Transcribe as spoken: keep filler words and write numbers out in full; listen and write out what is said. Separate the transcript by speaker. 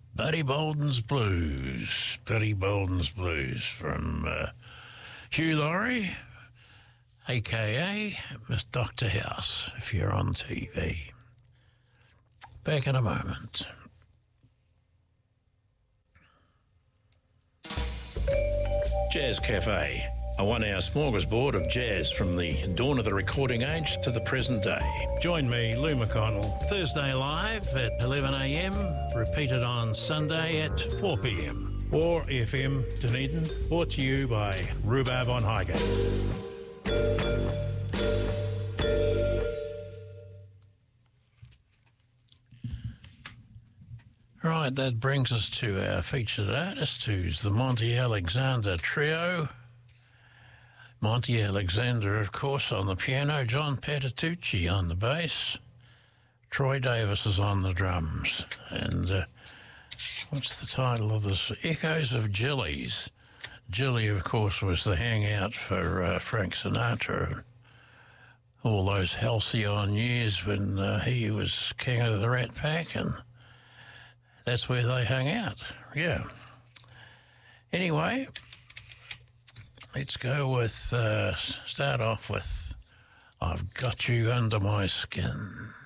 Speaker 1: Buddy Bolden's Blues. Buddy Bolden's Blues from uh, Hugh Laurie, a k a. Miss Doctor House, if you're on T V. Back in a moment. Jazz Cafe, a one-hour smorgasbord of jazz from the dawn of the recording age to the present day. Join me, Lou McConnell, Thursday live at eleven a m, repeated on Sunday at four p m. Or F M Dunedin, brought to you by Rhubarb on Highgate. Right, that brings us to our featured artist, who's the Monty Alexander Trio. Monty Alexander, of course, on the piano, John Patitucci on the bass, Troy Davis is on the drums, and uh, what's the title of this? Echoes of Jillies. Jilly, of course, was the hangout for uh, Frank Sinatra. All those halcyon years when uh, he was king of the Rat Pack, and that's where they hung out, yeah. Anyway, let's go with, uh, start off with I've Got You Under My Skin.